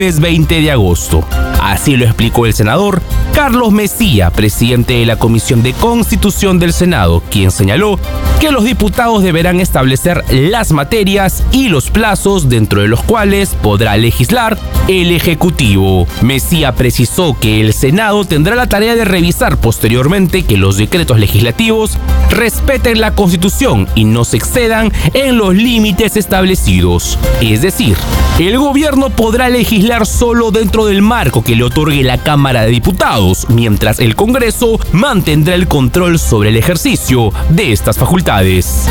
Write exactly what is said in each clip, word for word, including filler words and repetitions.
veinte de agosto. Así lo explicó el senador Carlos Mejía, presidente de la Comisión de Constitución del Senado, quien señaló que los diputados deberán establecer las materias y los plazos dentro de los cuales podrá legislar el Ejecutivo. Mejía precisó que el Senado tendrá la tarea de revisar posteriormente que los decretos legislativos respeten la Constitución y no se excedan en los límites establecidos. Es decir, el gobierno podrá legislar solo dentro del marco que le otorgue la Cámara de Diputados, mientras el Congreso mantendrá el control sobre el ejercicio de estas facultades.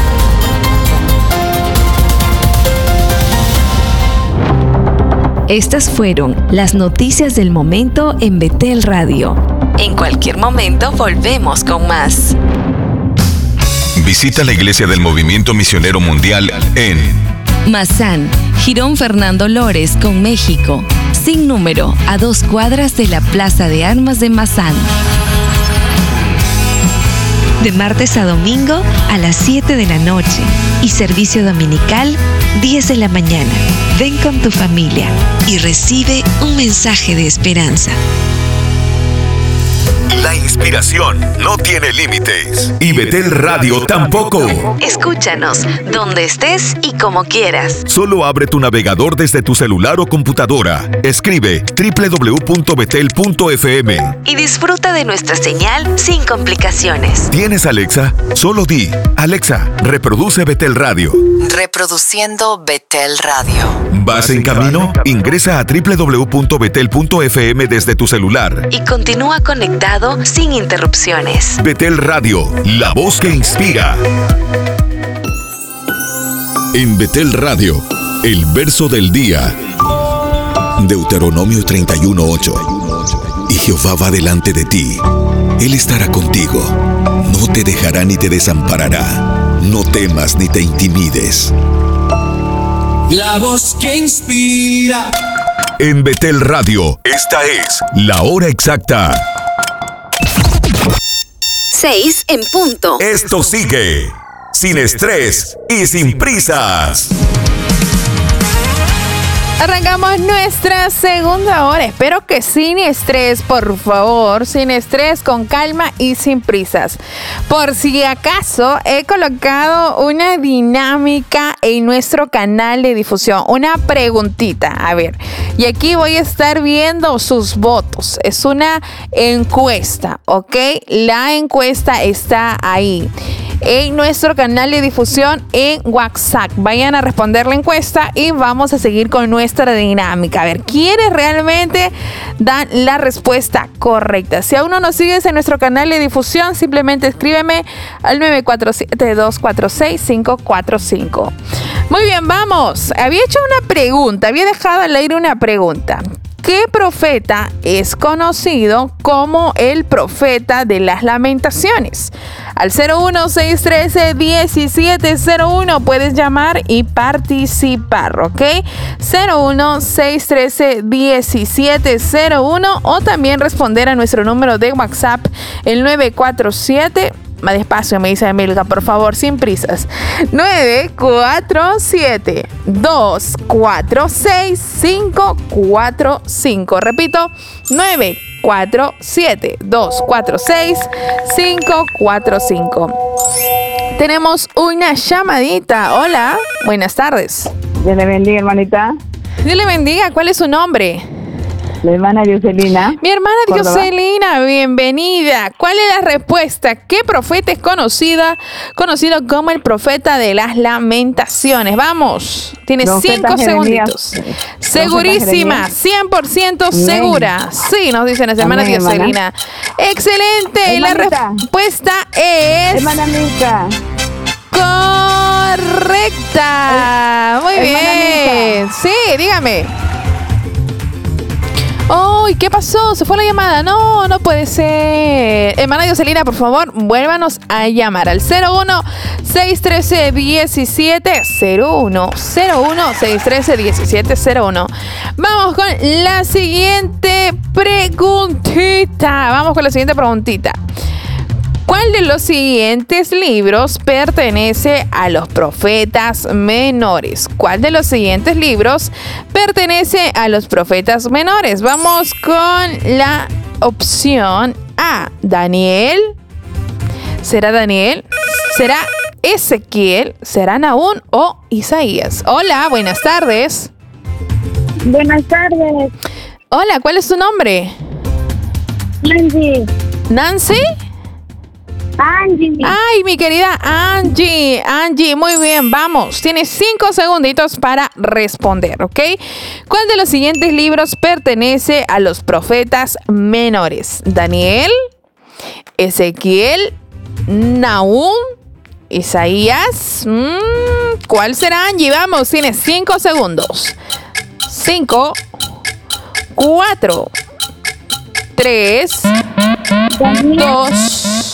Estas fueron las noticias del momento en Betel Radio. En cualquier momento volvemos con más. Visita la Iglesia del Movimiento Misionero Mundial en Mazán, Jirón Fernando Lores con México. Sin número, a dos cuadras de la Plaza de Armas de Mazán. De martes a domingo a las siete de la noche y servicio dominical diez de la mañana. Ven con tu familia y recibe un mensaje de esperanza. La inspiración no tiene límites. Y Betel Radio tampoco. Escúchanos donde estés y como quieras. Solo abre tu navegador desde tu celular o computadora. Escribe doble u doble u doble u punto betel punto efe eme. Y disfruta de nuestra señal sin complicaciones. ¿Tienes Alexa? Solo di, Alexa, reproduce Betel Radio. Reproduciendo Betel Radio. ¿Vas en camino? Ingresa a doble u doble u doble u punto betel punto efe eme desde tu celular. Y continúa conectado sin interrupciones. Betel Radio, la voz que inspira. En Betel Radio, el verso del día. Deuteronomio treinta y uno, ocho. Y Jehová va delante de ti. Él estará contigo. No te dejará ni te desamparará. No temas ni te intimides. La voz que inspira. En Betel Radio, esta es la hora exacta. Seis en punto. Esto sigue sin estrés y sin prisas. Arrancamos nuestra segunda hora. Espero que sin estrés, por favor, sin estrés, con calma y sin prisas. Por si acaso, he colocado una dinámica en nuestro canal de difusión, una preguntita. A ver, y aquí voy a estar viendo sus votos. Es una encuesta, ¿ok? La encuesta está ahí en nuestro canal de difusión en WhatsApp. Vayan a responder la encuesta y vamos a seguir con nuestra dinámica. A ver, ¿quiénes realmente dan la respuesta correcta? Si aún no nos sigues en nuestro canal de difusión, simplemente escríbeme al nueve cuatro siete, dos cuatro seis, cinco cuatro cinco. Muy bien, vamos. Había hecho una pregunta, había dejado al aire una pregunta. ¿Qué profeta es conocido como el profeta de las lamentaciones? Al cero uno, seis uno tres, uno siete cero uno puedes llamar y participar, ¿ok? cero uno, seis uno tres, uno siete cero uno o también responder a nuestro número de WhatsApp, el nueve cuatro siete. Más despacio, me dice Emilka, por favor, sin prisas. nueve cuatro siete, dos cuatro seis, cinco cuatro cinco. Repito, nueve cuatro siete, dos cuatro seis, cinco cuatro cinco. Tenemos una llamadita. Hola, buenas tardes. Dios le bendiga, hermanita. Dios le bendiga. ¿Cuál es su nombre? La hermana Dioselina. Mi hermana Córdoba. Dioselina, bienvenida. ¿Cuál es la respuesta? ¿Qué profeta es conocida, conocido como el profeta de las lamentaciones? Vamos, tienes Profeta cinco Jeremías. segunditos. Segurísima, Jeremías. cien por ciento Amén. segura. Sí, nos dicen las hermanas Amén, hermana. Dioselina. Excelente. La Hermanita. respuesta es Hermana Mica. correcta. Muy Hermana bien. Mica. Sí, dígame. ¡Ay! ¿Qué pasó? ¿Se fue la llamada? No, no puede ser. Hermana Dioselina, por favor, vuélvanos a llamar al cero uno, seis uno tres, uno siete cero uno. cero uno, seis uno tres, uno siete cero uno. Vamos con la siguiente preguntita. Vamos con la siguiente preguntita. ¿Cuál de los siguientes libros pertenece a los profetas menores? ¿Cuál de los siguientes libros pertenece a los profetas menores? Vamos con la opción A, Daniel. ¿Será Daniel? ¿Será Ezequiel? ¿Será Nahum o Isaías? Hola, buenas tardes. Buenas tardes. Hola, ¿cuál es tu nombre? Angie. ¿Nancy? Angie. Ay, mi querida Angie. Angie, muy bien, vamos. Tienes cinco segunditos para responder, ¿ok? ¿Cuál de los siguientes libros pertenece a los profetas menores? ¿Daniel? ¿Ezequiel? ¿Nahum? ¿Isaías? Mm, ¿Cuál será, Angie? Vamos, tienes cinco segundos. Cinco, cuatro, tres, dos,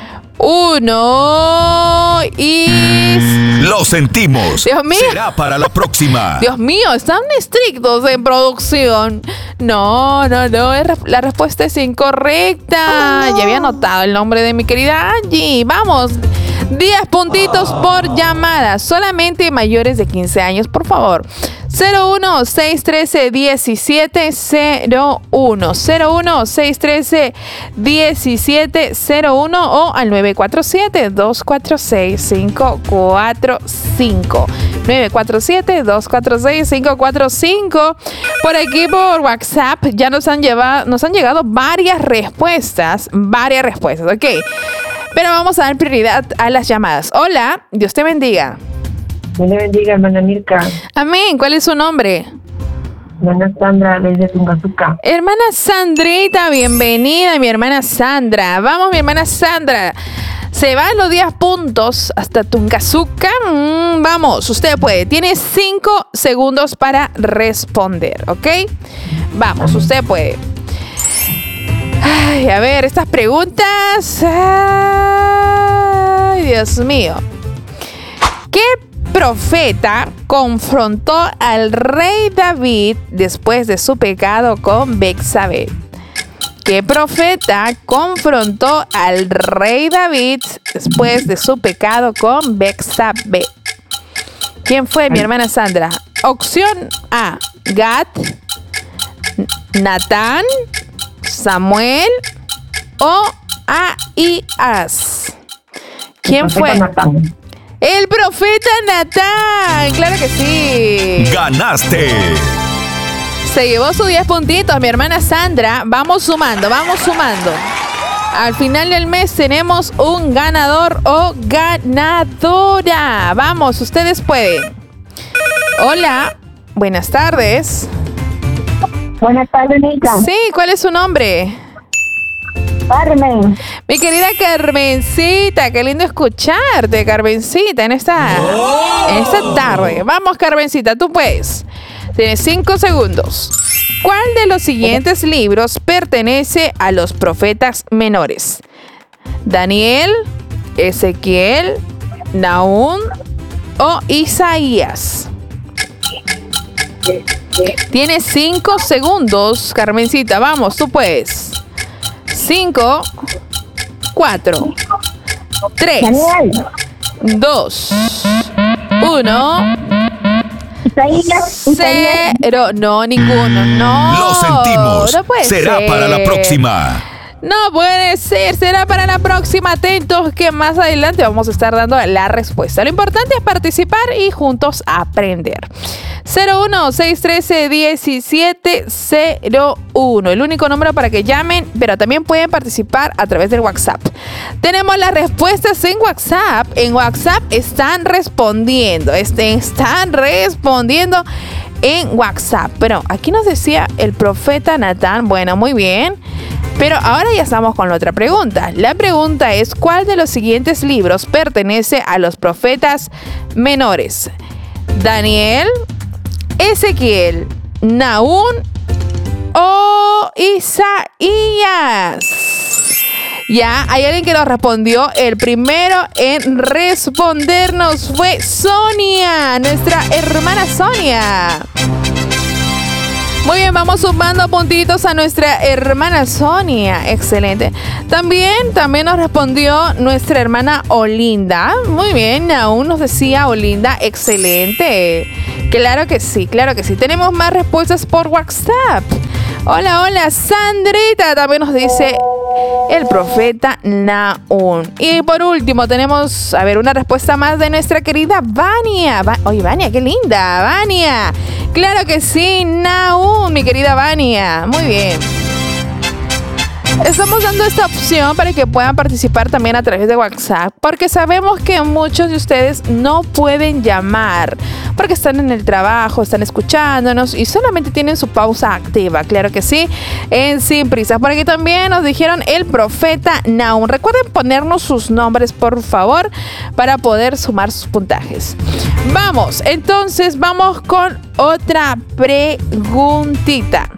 uno y... Lo sentimos. Dios mío. Será para la próxima. Dios mío, están estrictos en producción. No, no, no, es re- la respuesta es incorrecta. Ya había anotado el nombre de mi querida Angie. Vamos, diez puntitos por llamada. Solamente mayores de quince años, por favor. cero uno, seis uno tres, diecisiete cero uno. cero uno, seis uno tres, diecisiete cero uno o al nueve cuatro siete, dos cuatro seis, cinco cuatro cinco. nueve cuatro siete, dos cuatro seis, cinco cuatro cinco. Por aquí por WhatsApp ya nos han, llevado, nos han llegado varias respuestas. Varias respuestas, ok. Pero vamos a dar prioridad a las llamadas. Hola, Dios te bendiga. Dios le bendiga, hermana Mirka. Amén. ¿Cuál es su nombre? Hermana Sandra, desde Tungazuca. Hermana Sandrita, bienvenida, mi hermana Sandra. Vamos, mi hermana Sandra. Se van los diez puntos hasta Tungazuca. Mm, vamos, usted puede. Tiene cinco segundos para responder, ¿ok? Vamos, usted puede. Ay, a ver, estas preguntas. Ay, Dios mío. ¿Qué profeta confrontó al rey David después de su pecado con Betsabé? ¿Qué profeta confrontó al rey David después de su pecado con Betsabé? ¿Quién fue, mi hermana Sandra? Opción A, Gad, Natán, Samuel o Ahías. ¿Quién fue? Natán. El profeta Natán, claro que sí. ¡Ganaste! Se llevó sus diez puntitos, mi hermana Sandra. Vamos sumando, vamos sumando. Al final del mes tenemos un ganador o ganadora. Vamos, ustedes pueden. Hola, buenas tardes. Buenas tardes, Mirka. Sí, ¿cuál es su nombre? Carmen. Mi querida Carmencita, qué lindo escucharte, Carmencita, en esta, en esta tarde. Vamos, Carmencita, tú puedes. Tienes cinco segundos. ¿Cuál de los siguientes libros pertenece a los profetas menores? ¿Daniel, Ezequiel, Nahum o Isaías? Tienes cinco segundos, Carmencita. Vamos, tú puedes. Cinco, cuatro, tres, Daniel. dos, uno, Isaías. Isaías. cero. No, ninguno. No. Lo sentimos. No puede Será ser. para la próxima. No puede ser, será para la próxima. Atentos que más adelante vamos a estar dando la respuesta. Lo importante es participar y juntos aprender. cero uno, seis uno tres, diecisiete cero uno. El único número para que llamen, pero también pueden participar a través del WhatsApp. Tenemos las respuestas en WhatsApp. En WhatsApp están respondiendo. Este, están respondiendo en WhatsApp. Pero aquí nos decía el profeta Natán. Bueno, muy bien. Pero ahora ya estamos con la otra pregunta. La pregunta es, ¿cuál de los siguientes libros pertenece a los profetas menores? ¿Daniel, Ezequiel, Nahum o Isaías? Ya, hay alguien que nos respondió. El primero en respondernos fue Sonia, nuestra hermana Sonia. Muy bien, vamos sumando puntitos a nuestra hermana Sonia. Excelente. También, también nos respondió nuestra hermana Olinda. Muy bien, aún nos decía Olinda. Excelente. Claro que sí, claro que sí. Tenemos más respuestas por WhatsApp. Hola, hola, Sandrita también nos dice el profeta Nahum. Y por último tenemos, a ver, una respuesta más de nuestra querida Vania. Va- Oye, Vania, qué linda, Vania. Claro que sí, Nahum, mi querida Vania. Muy bien. Estamos dando esta opción para que puedan participar también a través de WhatsApp, porque sabemos que muchos de ustedes no pueden llamar porque están en el trabajo, están escuchándonos y solamente tienen su pausa activa. Claro que sí, en Sin Prisas. Por aquí también nos dijeron el profeta Nahum. Recuerden ponernos sus nombres, por favor, para poder sumar sus puntajes. Vamos, entonces vamos con otra preguntita.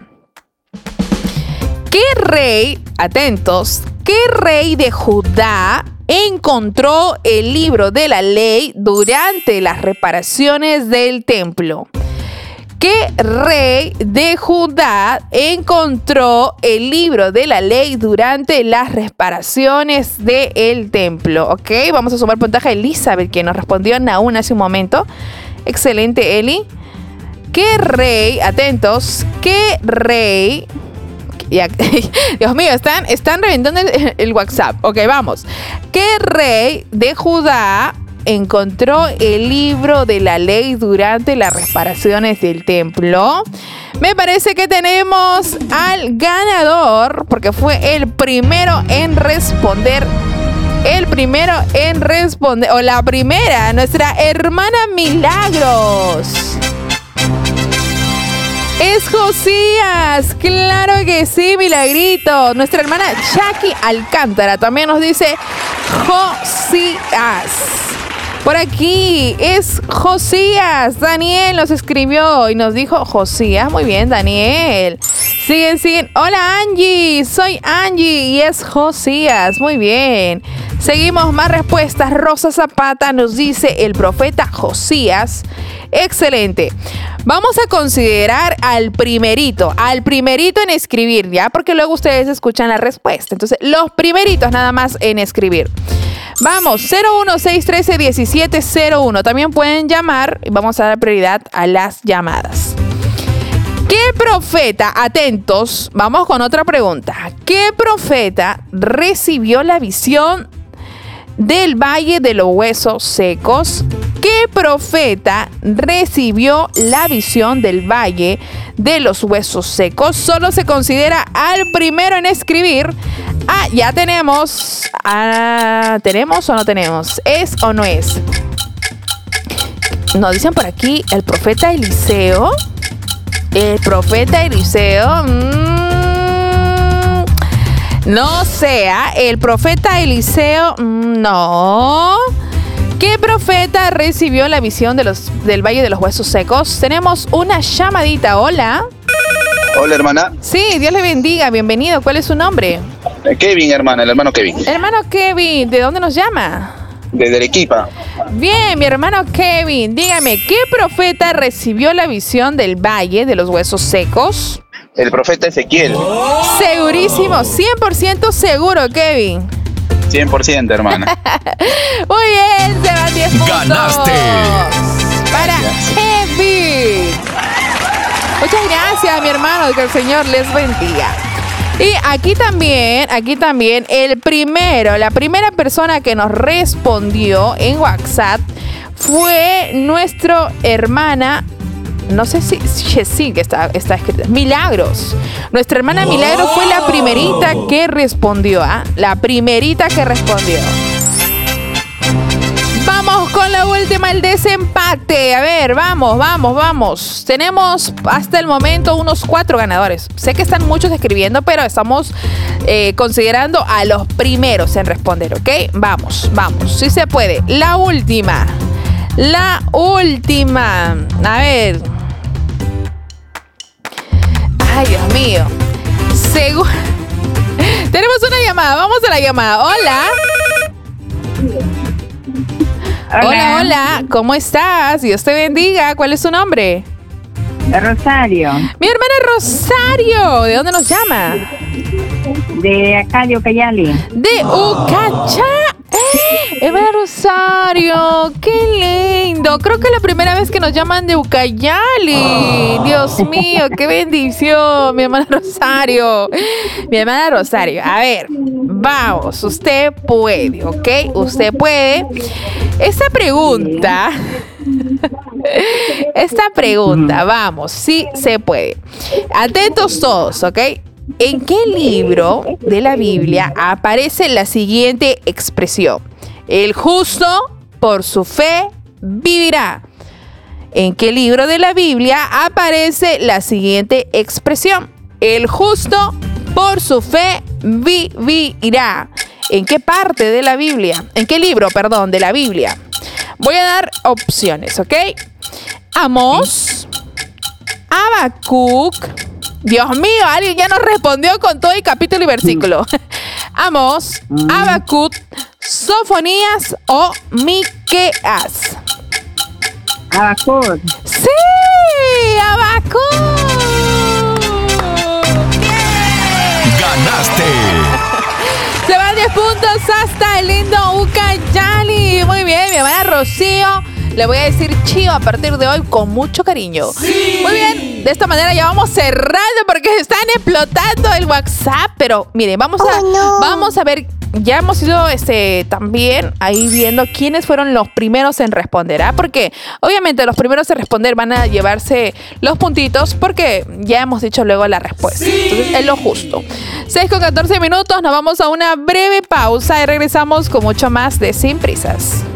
¿Qué rey, atentos, qué rey de Judá encontró el libro de la ley durante las reparaciones del templo? ¿Qué rey de Judá encontró el libro de la ley durante las reparaciones del templo? Ok, vamos a sumar puntaje a Elizabeth, que nos respondió Nahum hace un momento. Excelente, Eli. ¿Qué rey, atentos, qué rey... Ya, Dios mío, están, están reventando el, el WhatsApp. Ok, vamos. ¿Qué rey de Judá encontró el libro de la ley durante las reparaciones del templo? Me parece que tenemos al ganador, porque fue el primero en responder. El primero en responder, o la primera, nuestra hermana Milagros. Es Josías, claro que sí, Milagrito. Nuestra hermana Jackie Alcántara también nos dice Josías. Por aquí es Josías. Daniel nos escribió y nos dijo Josías. Muy bien, Daniel. Siguen, siguen. Hola, Angie. Soy Angie y es Josías. Muy bien. Seguimos, más respuestas. Rosa Zapata nos dice el profeta Josías. Excelente. Vamos a considerar al primerito, al primerito en escribir, ¿ya? Porque luego ustedes escuchan la respuesta. Entonces, los primeritos nada más en escribir. Vamos, cero uno seis uno tres uno siete cero uno. También pueden llamar y vamos a dar prioridad a las llamadas. ¿Qué profeta, atentos, vamos con otra pregunta. ¿Qué profeta recibió la visión del Valle de los Huesos Secos? ¿Qué profeta recibió la visión del Valle de los Huesos Secos? Solo se considera al primero en escribir. Ah, ya tenemos. Ah, ¿tenemos o no tenemos? ¿Es o no es? Nos dicen por aquí el profeta Eliseo. El profeta Eliseo. Mmm, no sea. El profeta Eliseo. Mmm, no. ¿Qué profeta recibió la visión de los, del Valle de los Huesos Secos? Tenemos una llamadita. Hola. Hola, hermana. Sí, Dios le bendiga. Bienvenido. ¿Cuál es su nombre? Kevin, hermana, el hermano Kevin. Hermano Kevin, ¿de dónde nos llama? Desde Arequipa. Bien, mi hermano Kevin, dígame, ¿qué profeta recibió la visión del Valle de los Huesos Secos? El profeta Ezequiel. Segurísimo, cien por ciento seguro, Kevin. cien por ciento, hermana. Muy bien, se van diez puntos. ¡Ganaste! Para Kevin. Muchas gracias, mi hermano, que el Señor les bendiga. Y aquí también, aquí también, el primero, la primera persona que nos respondió en WhatsApp fue nuestra hermana, no sé si, si sí que está, está escrita, Milagros. Nuestra hermana Milagros fue la primerita que respondió, ¿ah? ¿eh? La primerita que respondió. Vamos con la última, el desempate. A ver, vamos, vamos, vamos. Tenemos hasta el momento unos cuatro ganadores. Sé que están muchos escribiendo, pero estamos eh, considerando a los primeros en responder, ¿ok? Vamos, vamos, sí se puede. La última, la última. A ver. Ay, Dios mío. Segu- Tenemos una llamada, vamos a la llamada. Hola. Hola, hola, ¿cómo estás? Dios te bendiga. ¿Cuál es tu nombre? Rosario. Mi hermana Rosario, ¿de dónde nos llama? De acá, de Ucayali. De Ucayali. Hermana Rosario, qué lindo. Creo que es la primera vez que nos llaman de Ucayali. Dios mío, qué bendición, mi hermana Rosario. Mi hermana Rosario, a ver, vamos, usted puede, ¿ok? Usted puede. Esta pregunta, esta pregunta, vamos, sí se puede. Atentos todos, ¿ok? ¿En qué libro de la Biblia aparece la siguiente expresión? El justo por su fe vivirá. ¿En qué libro de la Biblia aparece la siguiente expresión? El justo por su fe vivirá. ¿En qué parte de la Biblia? ¿En qué libro, perdón, de la Biblia? Voy a dar opciones, ¿ok? Amós, Habacuc. Dios mío, alguien ya nos respondió con todo el capítulo y versículo. Amós, Habacuc, Sofonías o Miqueas. Habacuc. ¡Sí! ¡Habacuc! ¡Ganaste! Se van diez puntos hasta el lindo Ucayali. Muy bien, mi hermana Rocío. Le voy a decir chío a partir de hoy con mucho cariño. Sí. Muy bien, de esta manera ya vamos cerrando porque están explotando el WhatsApp. Pero miren, vamos a, oh, no. vamos a ver. Ya hemos ido este, también ahí viendo quiénes fueron los primeros en responder, ¿ah? Porque obviamente los primeros en responder van a llevarse los puntitos porque ya hemos dicho luego la respuesta. Sí. Entonces es lo justo. seis con catorce minutos, nos vamos a una breve pausa y regresamos con mucho más de Sin Prisas.